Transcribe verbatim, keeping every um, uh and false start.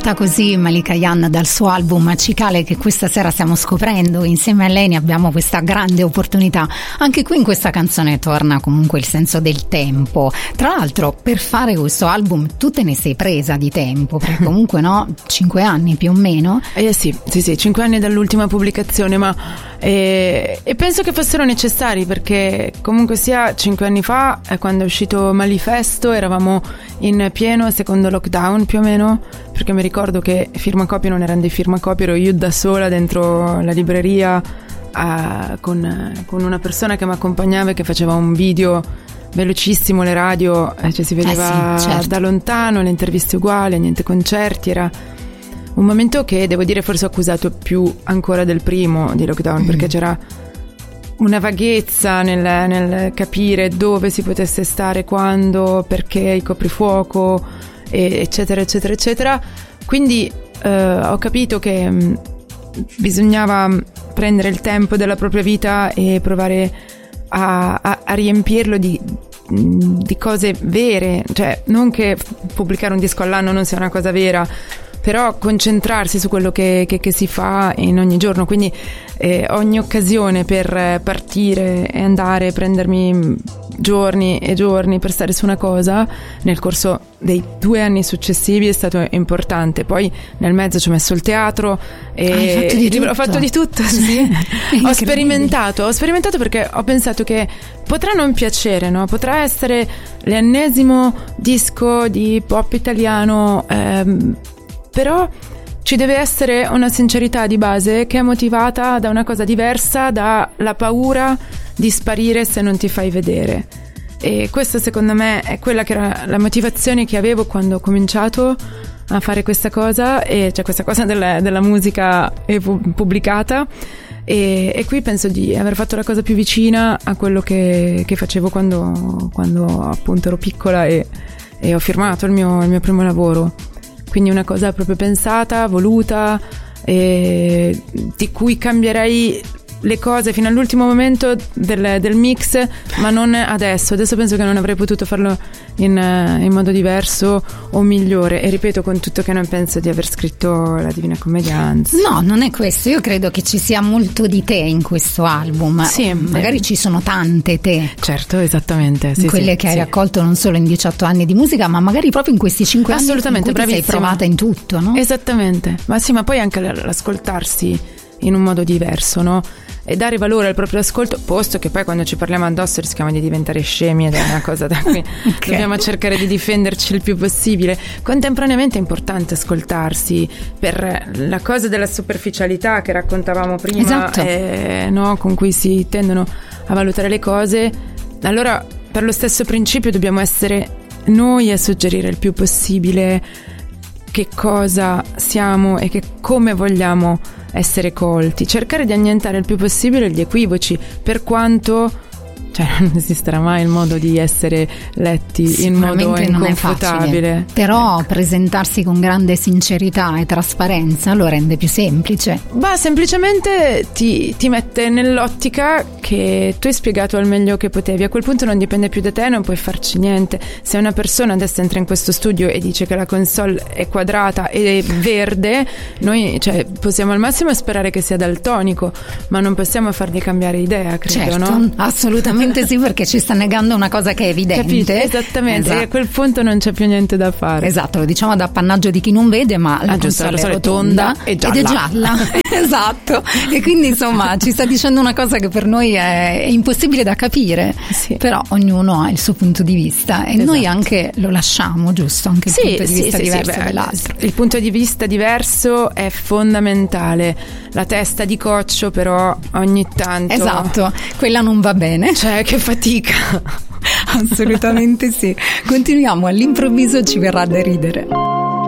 nata così Malika Ayane dal suo album Cicale, che questa sera stiamo scoprendo. Insieme a lei ne abbiamo questa grande opportunità. Anche qui in questa canzone torna comunque il senso del tempo. Tra l'altro, per fare questo album tu te ne sei presa di tempo, perché comunque no, cinque anni più o meno. Eh sì, sì, sì, cinque anni dall'ultima pubblicazione, ma eh, e penso che fossero necessari, perché comunque sia cinque anni fa, eh, quando è uscito Manifesto, eravamo in pieno secondo lockdown più o meno, perché mi ricordo che firmacopie non erano dei firmacopie, ero io da sola dentro la libreria a, con, con una persona che mi accompagnava e che faceva un video velocissimo, le radio, eh, cioè si vedeva eh sì, certo. da lontano, le interviste uguali, niente concerti, era un momento che devo dire forse ho accusato più ancora del primo di lockdown, mm. perché c'era una vaghezza nel, nel capire dove si potesse stare, quando, perché il coprifuoco, e, eccetera eccetera eccetera. Quindi eh, ho capito che mh, bisognava prendere il tempo della propria vita e provare a, a, a riempirlo di, di cose vere, cioè non che pubblicare un disco all'anno non sia una cosa vera, però concentrarsi su quello che, che, che si fa in ogni giorno. Quindi eh, ogni occasione per partire e andare, prendermi giorni e giorni per stare su una cosa nel corso dei due anni successivi è stato importante. Poi nel mezzo ci ho messo il teatro e Hai fatto di tutto. ho fatto di tutto, sì. ho sperimentato ho sperimentato perché ho pensato che potrà non piacere, no? Potrà essere l'ennesimo disco di pop italiano, ehm, però ci deve essere una sincerità di base che è motivata da una cosa diversa, dalla paura di sparire se non ti fai vedere. E questa secondo me è quella che era la motivazione che avevo quando ho cominciato a fare questa cosa, e cioè questa cosa della, della musica pubblicata, e, e qui penso di aver fatto la cosa più vicina a quello che, che facevo quando, quando appunto ero piccola e, e ho firmato il mio, il mio primo lavoro. Quindi una cosa proprio pensata, voluta, e di cui cambierei le cose fino all'ultimo momento del, del mix, ma non adesso. Adesso penso che non avrei potuto farlo in, in modo diverso o migliore. E ripeto, con tutto che non penso di aver scritto la Divina Commedia, anzi. No, non è questo. Io credo che ci sia molto di te in questo album. Sì, magari eh. ci sono tante te. Certo, esattamente. Sì, quelle sì, che sì. hai raccolto non solo in diciotto anni di musica, ma magari proprio in questi cinque anni. Assolutamente, in cui ti sei provata in tutto, no? Esattamente. Ma sì, ma poi anche l'ascoltarsi in un modo diverso, no? E dare valore al proprio ascolto, posto che poi quando ci parliamo addosso rischiamo di diventare scemi, ed è una cosa da cui okay. dobbiamo cercare di difenderci il più possibile. Contemporaneamente è importante ascoltarsi, per la cosa della superficialità che raccontavamo prima, esatto. eh, no? Con cui si tendono a valutare le cose. Allora, per lo stesso principio dobbiamo essere noi a suggerire il più possibile che cosa siamo e che come vogliamo essere colti, cercare di annientare il più possibile gli equivoci, per quanto, cioè, non esisterà mai il modo di essere letti in modo inconfutabile, però presentarsi con grande sincerità e trasparenza lo rende più semplice. Bah, semplicemente ti, ti mette nell'ottica che tu hai spiegato al meglio che potevi. A quel punto non dipende più da te, non puoi farci niente. Se una persona adesso entra in questo studio e dice che la console è quadrata e verde, noi, cioè, possiamo al massimo sperare che sia daltonico, ma non possiamo fargli cambiare idea, credo, certo, no? Assolutamente sì, perché ci sta negando una cosa che è evidente. Capito? Esattamente, esatto. E a quel punto non c'è più niente da fare. Esatto, lo diciamo ad appannaggio di chi non vede, ma la ah, giusto, console è rotonda e ed è gialla. Esatto, e quindi insomma ci sta dicendo una cosa che per noi è, è impossibile da capire, sì. Però ognuno ha il suo punto di vista e esatto. Noi anche lo lasciamo, giusto? Anche il sì, punto di sì, vista sì, diverso sì, beh, dell'altro. Il punto di vista diverso è fondamentale. La testa di coccio però ogni tanto, esatto, quella non va bene, cioè che fatica. Assolutamente sì. Continuiamo, all'improvviso ci verrà da ridere.